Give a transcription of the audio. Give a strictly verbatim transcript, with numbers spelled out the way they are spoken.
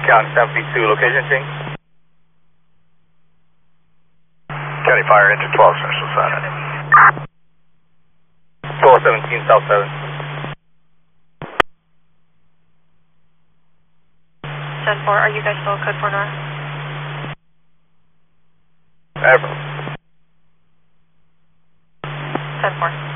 County seven two, location change. County Fire, engine twelve, Central Side. twelve seventeen, South seven. ten four, are you guys still code four north? Ever. ten four.